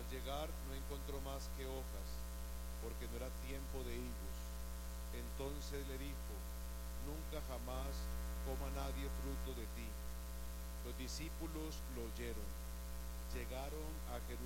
llegar no encontró más que hojas, porque no era tiempo de higos. Entonces le dijo: nunca jamás coma nadie fruto de ti. Los discípulos lo oyeron. Llegaron a Jerusalén